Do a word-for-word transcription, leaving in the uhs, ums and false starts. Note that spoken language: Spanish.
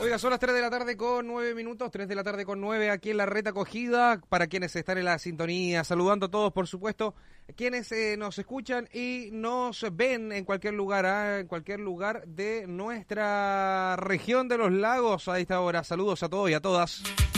Oiga, son las tres de la tarde con nueve minutos, tres de la tarde con nueve aquí en la Red Acogida, para quienes están en la sintonía, saludando a todos, por supuesto, quienes eh, nos escuchan y nos ven en cualquier lugar, ¿eh? en cualquier lugar de nuestra región de los lagos a esta hora. Saludos a todos y a todas.